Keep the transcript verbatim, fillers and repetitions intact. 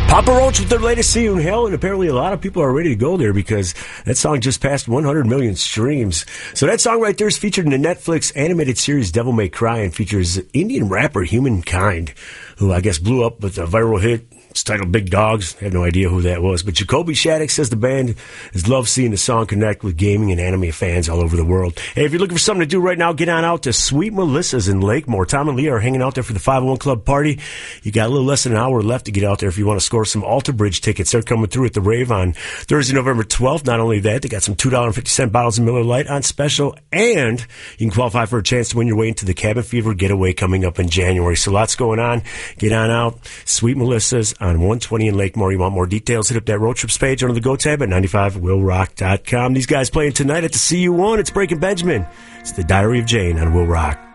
Papa Roach with their latest See You in Hell, and apparently a lot of people are ready to go there because that song just passed one hundred million streams. So that song right there is featured in the Netflix animated series Devil May Cry and features Indian rapper Humankind, who I guess blew up with a viral hit. It's titled Big Dogs. I have no idea who that was. But Jacoby Shattuck says the band has loved seeing the song connect with gaming and anime fans all over the world. Hey, if you're looking for something to do right now, get on out to Sweet Melissa's in Lakemore. Tom and Leah are hanging out there for the five oh one Club party. You got a little less than an hour left to get out there if you want to score some Alter Bridge tickets. They're coming through at the rave on Thursday, November twelfth. Not only that, they got some two dollars and fifty cents bottles of Miller Lite on special, and you can qualify for a chance to win your way into the Cabin Fever getaway coming up in January. So lots going on. Get on out. Sweet Melissa's on one twenty in Lakemore. You want more details, hit up that road trips page under the Go tab at ninety-five will rock dot com. These guys playing tonight at the C U one. It's Breaking Benjamin. It's the Diary of Jane on Will Rock.